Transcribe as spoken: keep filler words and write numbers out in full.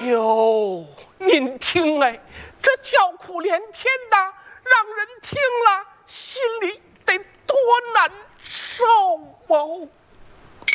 呦，您听哎，这叫苦连天的，让人听了心里得多难受哦。